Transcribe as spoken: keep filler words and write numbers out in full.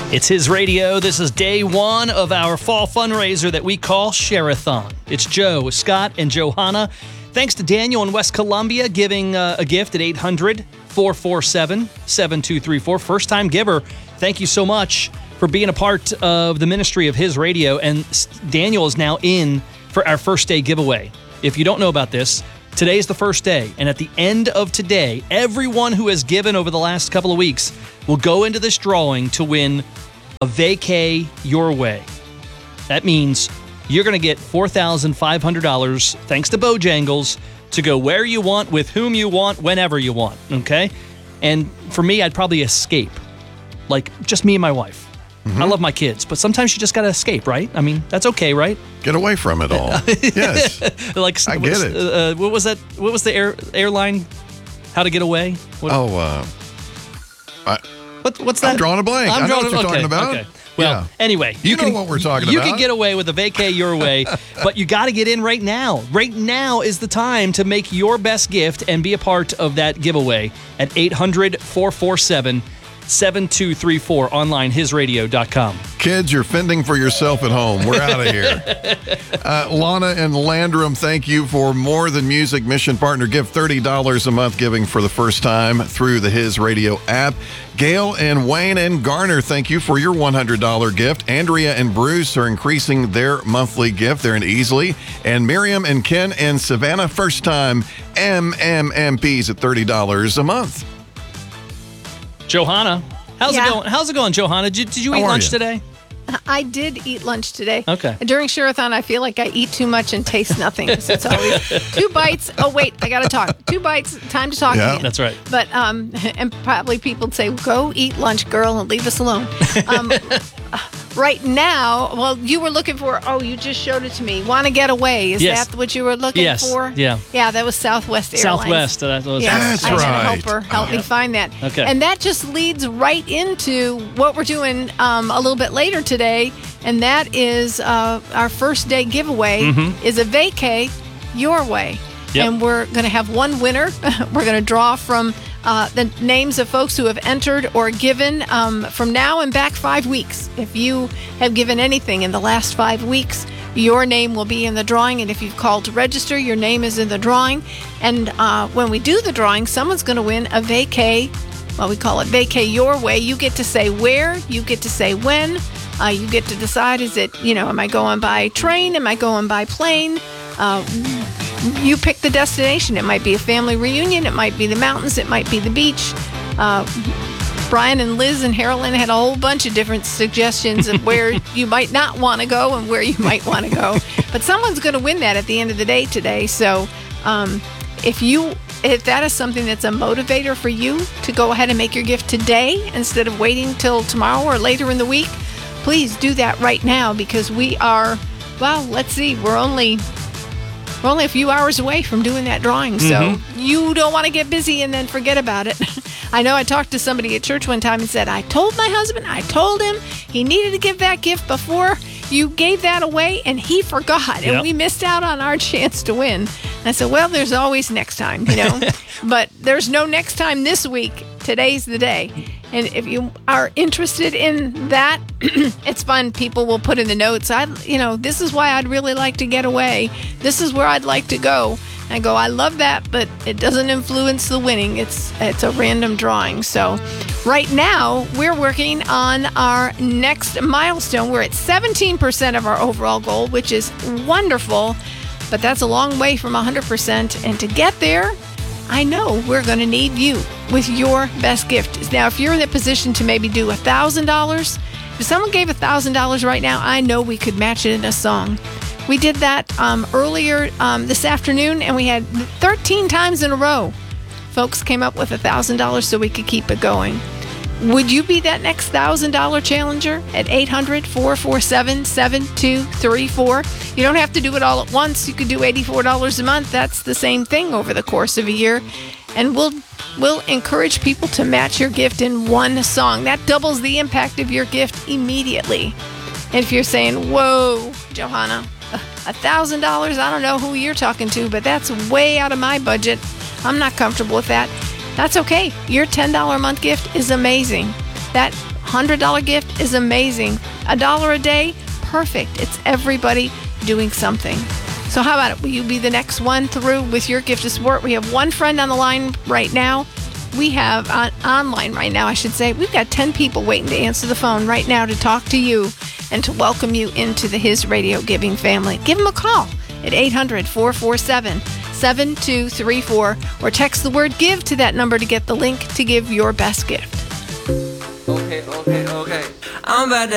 It's His Radio. This is day one of our fall fundraiser that we call Share-a-thon. It's Joe, Scott, and Johanna. Thanks to Daniel in West Columbia giving uh, a gift at eight hundred, four four seven, seven two three four. First-time giver. Thank you so much for being a part of the ministry of His Radio. And Daniel is now in for our first day giveaway. If you don't know about this, today's the first day, and at the end of today, everyone who has given over the last couple of weeks will go into this drawing to win a vacay your way. That means you're going to get four thousand five hundred dollars, thanks to Bojangles, to go where you want, with whom you want, whenever you want, okay? And for me, I'd probably escape, like just me and my wife. Mm-hmm. I love my kids, but sometimes you just got to escape, right? I mean, that's okay, right? Get away from it all. Yes. like I get it. Uh, what was that? What was the air, airline? How to get away? What, oh, uh, I, what, what's that? I'm drawing a blank. I'm I know drawing, what you're okay, talking about. Okay. Well, yeah. anyway, you, you know can, what we're talking you about. You can get away with a vacay your way, but you got to get in right now. Right now is the time to make your best gift and be a part of that giveaway at eight hundred, four four seven, seven two three four, online his radio dot com. Kids, you're fending for yourself at home. We're out of here. uh, Lana and Landrum, thank you for More Than Music Mission Partner Gift, thirty dollars a month giving for the first time through the His Radio app. Gail and Wayne and Garner, thank you for your one hundred dollars gift. Andrea and Bruce are increasing their monthly gift. They're in Easley. And Miriam and Ken and Savannah, first time M M M Ps at thirty dollars a month. Johanna, how's yeah. it going? How's it going, Johanna? Did, did you eat How are lunch you? today? I did eat lunch today. Okay. During Share-a-thon, I feel like I eat too much and taste nothing. So it's always two bites. Oh, wait, I got to talk. Two bites, time to talk Yeah. again. That's right. But, um, and probably people would say, go eat lunch, girl, and leave us alone. Um, right now, well, you were looking for, oh, you just showed it to me. Want to get away. Is Yes. that what you were looking Yes. for? Yeah. Yeah, that was Southwest Airlines. Southwest. That was Yeah, That's I had to right. help her help me find that. Okay. And that just leads right into what we're doing um, a little bit later today, and that is uh, our first day giveaway Mhm. is a vacay your way. Yep. And we're going to have one winner. We're going to draw from uh, the names of folks who have entered or given um, from now and back five weeks. If you have given anything in the last five weeks, your name will be in the drawing. And if you've called to register, your name is in the drawing. And uh, when we do the drawing, someone's going to win a vacay. Well, we call it vacay your way. You get to say where, you get to say when, uh, you get to decide, is it, you know, am I going by train? Am I going by plane? Uh, you pick the destination. It might be a family reunion. It might be the mountains. It might be the beach. Uh, Brian and Liz and Harolyn had a whole bunch of different suggestions of where you might not want to go and where you might want to go. But someone's going to win that at the end of the day today. So um, if you if that is something that's a motivator for you to go ahead and make your gift today instead of waiting till tomorrow or later in the week, please do that right now, because we are, well, let's see, we're only we're only a few hours away from doing that drawing. So Mm-hmm. you don't want to get busy and then forget about it. I know I talked to somebody at church one time and said, I told my husband, I told him he needed to give that gift before you gave that away, and he forgot, and Yep. we missed out on our chance to win. I said, well, there's always next time, you know, but there's no next time this week. Today's the day. And if you are interested in that, it's fun. People will put in the notes, I, you know, this is why I'd really like to get away. This is where I'd like to go. I go, I love that, but it doesn't influence the winning. It's it's a random drawing. So right now, we're working on our next milestone. We're at seventeen percent of our overall goal, which is wonderful, but that's a long way from one hundred percent. And to get there, I know we're going to need you with your best gift. Now, if you're in the position to maybe do one thousand dollars, if someone gave one thousand dollars right now, I know we could match it in a song. We did that um, earlier um, this afternoon, and we had thirteen times in a row. Folks came up with one thousand dollars so we could keep it going. Would you be that next one thousand dollars challenger at eight hundred, four four seven, seven two three four? You don't have to do it all at once. You could do eighty-four dollars a month. That's the same thing over the course of a year. And we'll we'll encourage people to match your gift in one song. That doubles the impact of your gift immediately. And if you're saying, whoa, Johanna, one thousand dollars, I don't know who you're talking to, but that's way out of my budget. I'm not comfortable with that. That's okay. Your ten dollars a month gift is amazing. That one hundred dollars gift is amazing. A dollar a day, perfect. It's everybody doing something. So how about it? Will you be the next one through with your gift of support? We have one friend on the line right now. We have on, online right now, I should say. We've got ten people waiting to answer the phone right now to talk to you and to welcome you into the His Radio Giving family. Give them a call at eight hundred, four four seven, seven two three four or text the word GIVE to that number to get the link to give your best gift. Okay, okay, okay. I'm about to